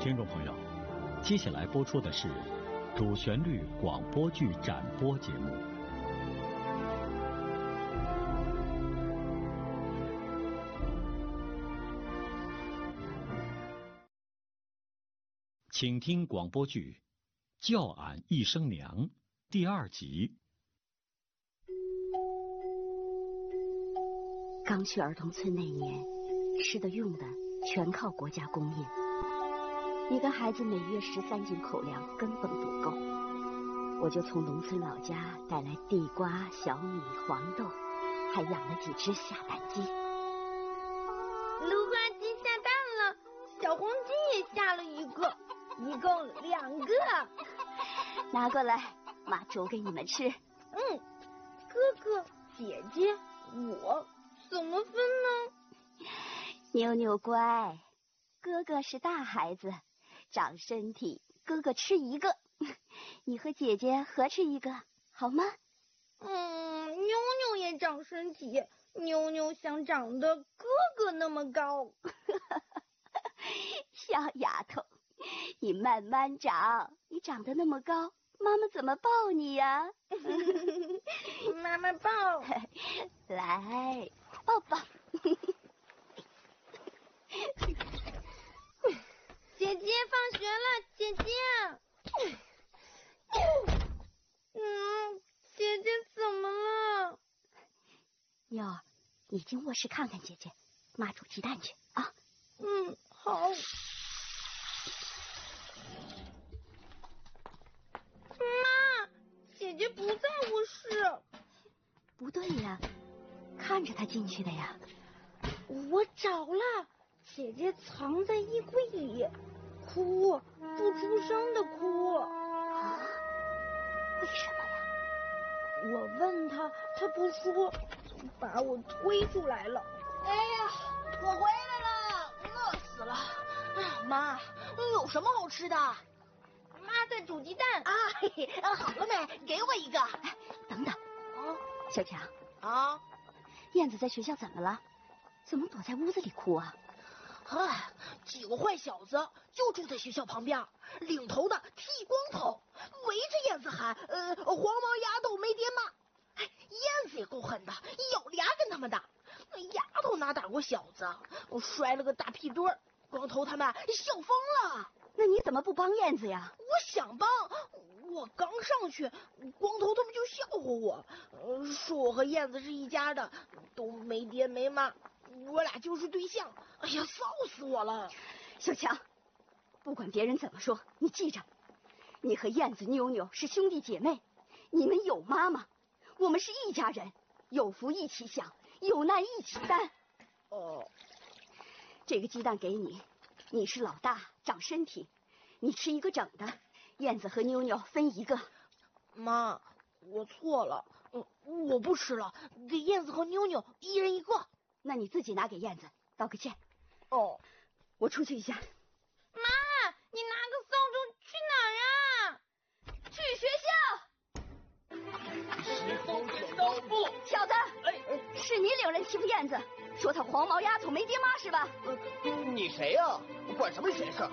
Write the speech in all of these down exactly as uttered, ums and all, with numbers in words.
听众朋友，接下来播出的是主旋律广播剧展播节目。请听广播剧《叫俺一声娘》第二集。 刚去儿童村那年，吃的用的全靠国家供应，一个孩子每月十三斤口粮根本不够，我就从农村老家带来地瓜、小米、黄豆，还养了几只下蛋鸡。 芦花鸡下蛋了，小黄鸡也下了一个，一共两个。 拿过来，妈煮给你们吃。 嗯，哥哥、姐姐，我怎么分呢？ 妞妞乖，哥哥是大孩子，长身体，哥哥吃一个，你和姐姐合吃一个，好吗？ 嗯，妞妞也长身体，妞妞想长得哥哥那么高。 小丫头，你慢慢长，你长得那么高，妈妈怎么抱你呀？ 妈妈抱。 来，抱抱。 姐姐放学了，姐姐。嗯，姐姐怎么了？ 妞儿，你进卧室看看姐姐，妈煮鸡蛋去啊。 嗯，好。妈，姐姐不在卧室。 不对呀，看着她进去的呀。 我找了，姐姐藏在衣柜里，哭，不出声的哭。 啊？为什么呀？ 我问她，她不说，就把我推出来了。 哎呀，我回来了，饿死了。妈，有什么好吃的？ 妈在煮鸡蛋。 啊，嘿嘿，好了没？给我一个。 哎，等等。 啊， 小强。 啊， 燕子在学校怎么了？怎么躲在屋子里哭啊？ 嗨，几个坏小子就住在学校旁边，领头的剃光头，围着燕子喊：“呃，黄毛丫头没爹妈。”哎，燕子也够狠的，咬了牙跟他们打。那丫头哪打过小子，我摔了个大屁墩儿，光头他们笑疯了。 那你怎么不帮燕子呀？ 我想帮，我刚上去，光头他们就笑话我，呃，说我和燕子是一家的，都没爹没妈，我俩就是对象。哎呀，臊死我了！ 小强，不管别人怎么说，你记着，你和燕子、妞妞是兄弟姐妹，你们有妈妈，我们是一家人，有福一起享，有难一起担。 哦， 这个鸡蛋给你，你是老大，长身体，你吃一个整的，燕子和妞妞分一个。 妈，我错了，嗯，我不吃了，给燕子和妞妞一人一个。 那你自己拿给燕子道个歉。 哦， 我出去一下。 妈，你拿个扫帚去哪儿啊？ 去学校。 石头剪刀布。 小子， 哎， 是你领人欺负燕子，说她黄毛丫头没爹妈是吧？ 呃，你谁呀、啊？管什么闲事？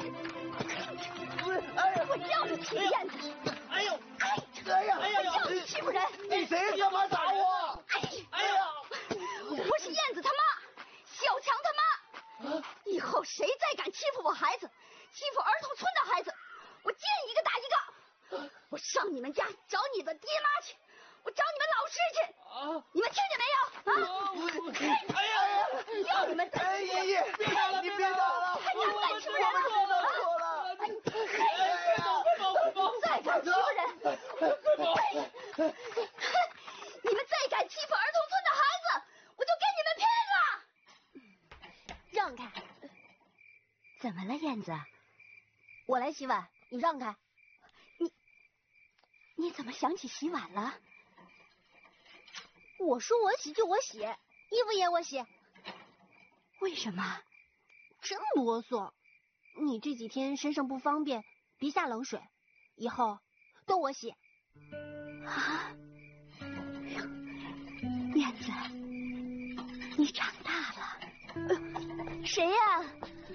哎呀，我叫你欺负燕子！ 哎呦， 哎， 哎呀，哎呀， 我叫你欺负人！ 你谁干嘛打我？ 哎， 哎呀， 我是燕子他妈，小强他妈。啊、以后谁再敢欺负我孩子，欺负儿童村的孩子，我见一个打一个！我上你们家找你的爹妈去，我找你们老师去！啊！你们听见没有？啊！ 我哎呀， 要你们！ 哎爷爷，别打了，你别打了！ 还敢再欺负人我知道错了！ 哎呀，再敢欺负人！你们再敢欺负儿童村的孩子，我就跟你们拼了！ 让开！ 怎么了，燕子？ 我来洗碗，你让开。 你你怎么想起洗碗了？ 我说我洗就我洗，衣服也我洗。 为什么？ 真啰嗦！你这几天身上不方便，别下冷水，以后都我洗。 啊，燕子，你长大了。呃、谁呀、啊？